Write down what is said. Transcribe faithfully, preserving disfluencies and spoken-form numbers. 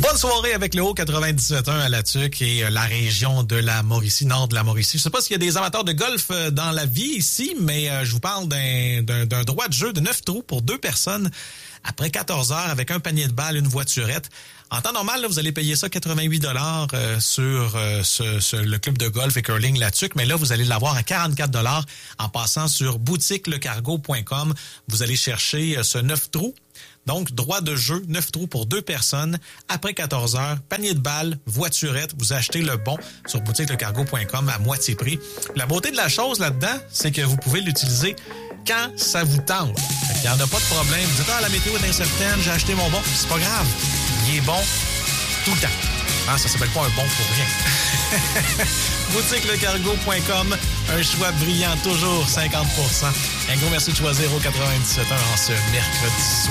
Bonne soirée avec le haut quatre-vingt-dix-sept point un à La Tuque et la région de la Mauricie, nord de la Mauricie. Je sais pas s'il y a des amateurs de golf dans la vie ici, mais je vous parle d'un, d'un, d'un droit de jeu de neuf trous pour deux personnes après quatorze heures avec un panier de balles, une voiturette. En temps normal, là, vous allez payer ça quatre-vingt-huit dollars euh, sur euh, ce, ce, le club de golf et curling La Tuque, mais là, vous allez l'avoir à quarante-quatre dollars en passant sur boutique le cargo point com. Vous allez chercher euh, ce neuf trous. Donc, droit de jeu, neuf trous pour deux personnes, après quatorze heures, panier de balles, voiturette, vous achetez le bon sur boutique le cargo point com à moitié prix. La beauté de la chose là-dedans, c'est que vous pouvez l'utiliser quand ça vous tente. Il n'y en a pas de problème. Vous dites, ah, la météo est incertaine, j'ai acheté mon bon. C'est pas grave. Il est bon tout le temps. Ah, ça s'appelle pas un bon pour rien. boutique le cargo point com, un choix brillant, toujours cinquante pour cent. Un gros merci de choisir au quatre-vingt-dix-sept heures en ce mercredi soir.